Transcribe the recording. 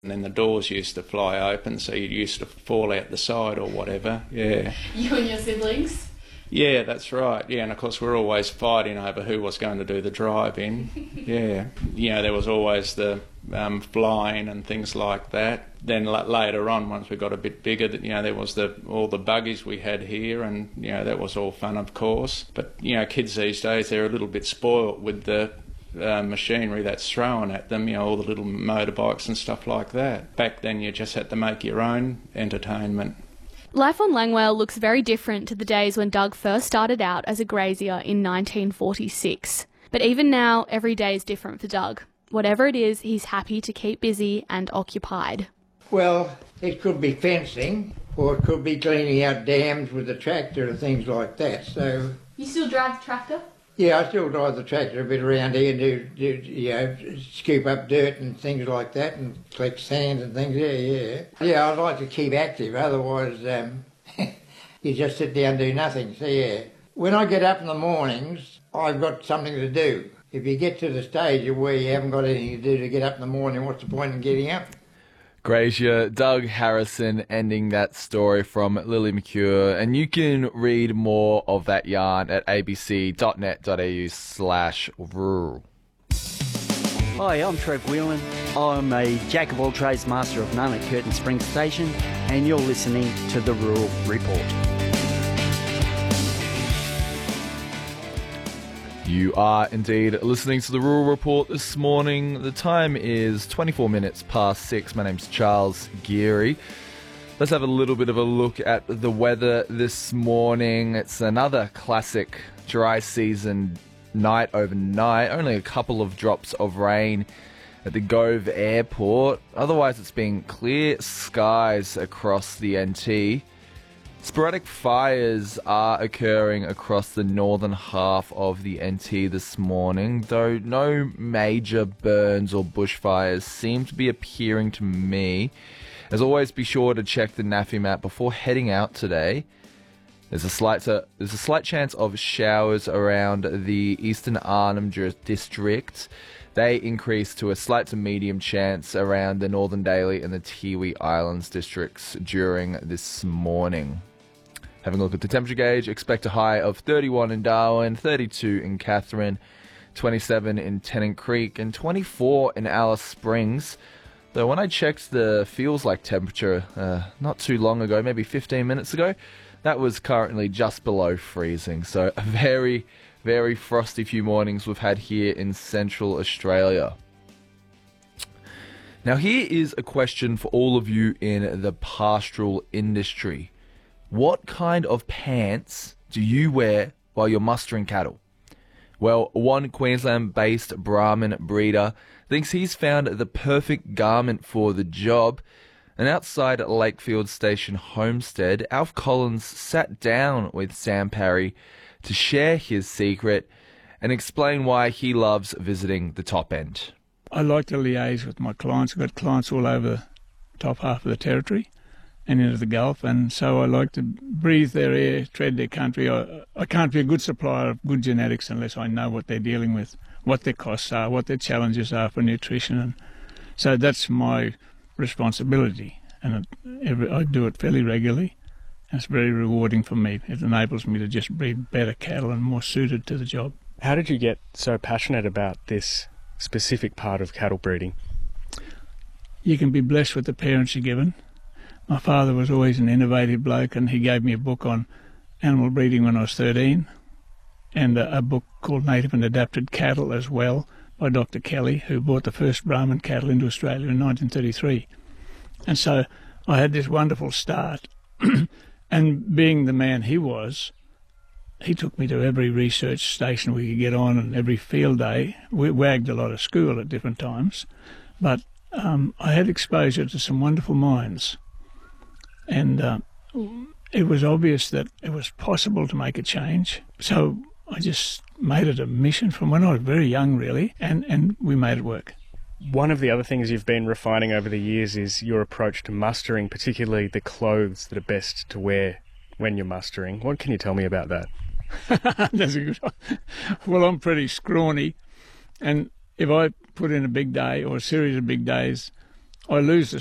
And then the doors used to fly open, so you used to fall out the side or whatever, yeah. You and your siblings? Yeah, that's right, yeah, and of course we're always fighting over who was going to do the driving, yeah. You know, there was always the flying and things like that. Then later on, once we got a bit bigger, you know, there was all the buggies we had here, and, you know, that was all fun, of course. But, you know, kids these days, they're a little bit spoilt with the machinery that's thrown at them, you know, all the little motorbikes and stuff like that. Back then you just had to make your own entertainment. Life on Langwale looks very different to the days when Doug first started out as a grazier in 1946. But even now, every day is different for Doug. Whatever it is, he's happy to keep busy and occupied. Well, it could be fencing, or it could be cleaning out dams with the tractor and things like that, so... You still drive the tractor? Yeah, I still drive the tractor a bit around here and do you know, scoop up dirt and things like that and collect sand and things, yeah. Yeah, I'd like to keep active, otherwise you just sit down and do nothing, so yeah. When I get up in the mornings, I've got something to do. If you get to the stage of where you haven't got anything to do to get up in the morning, what's the point in getting up? Grazier Doug Harrison ending that story from Lily McCure, and you can read more of that yarn at abc.net.au/rural. Hi, I'm Trev Whelan. I'm a jack of all trades, master of none at Curtin Springs Station, and you're listening to the Rural Report. You are indeed listening to the Rural Report this morning. The time is 24 minutes past 6. My name's Charles Geary. Let's have a little bit of a look at the weather this morning. It's another classic dry season night overnight. Only a couple of drops of rain at the Gove Airport. Otherwise, it's been clear skies across the NT. Sporadic fires are occurring across the northern half of the NT this morning, though no major burns or bushfires seem to be appearing to me. As always, be sure to check the NAFI map before heading out today. There's a slight chance of showers around the Eastern Arnhem District. They increase to a slight to medium chance around the Northern Daly and the Tiwi Islands districts during this morning. Having a look at the temperature gauge, expect a high of 31 in Darwin, 32 in Katherine, 27 in Tennant Creek, and 24 in Alice Springs. Though when I checked the feels like temperature not too long ago, maybe 15 minutes ago, that was currently just below freezing. So a very, very frosty few mornings we've had here in Central Australia. Now here is a question for all of you in the pastoral industry. What kind of pants do you wear while you're mustering cattle? Well, one Queensland-based Brahman breeder thinks he's found the perfect garment for the job. And outside Lakefield Station Homestead, Alf Collins sat down with Sam Parry to share his secret and explain why he loves visiting the top end. I like to liaise with my clients. I've got clients all over the top half of the territory and into the Gulf, and so I like to breathe their air, tread their country. I can't be a good supplier of good genetics unless I know what they're dealing with, what their costs are, what their challenges are for nutrition, and so that's my responsibility, and I do it fairly regularly, and it's very rewarding for me. It enables me to just breed better cattle and more suited to the job. How did you get so passionate about this specific part of cattle breeding? You can be blessed with the parents you're given. My father was always an innovative bloke, and he gave me a book on animal breeding when I was 13, and a book called Native and Adapted Cattle as well, by Dr. Kelly, who brought the first Brahman cattle into Australia in 1933. And so I had this wonderful start. And being the man he was, he took me to every research station we could get on, and every field day. We wagged a lot of school at different times. But I had exposure to some wonderful minds. And it was obvious that it was possible to make a change. So I just made it a mission from when I was very young, really, and we made it work. One of the other things you've been refining over the years is your approach to mustering, particularly the clothes that are best to wear when you're mustering. What can you tell me about that? That's a good one. Well, I'm pretty scrawny, and if I put in a big day or a series of big days, I lose the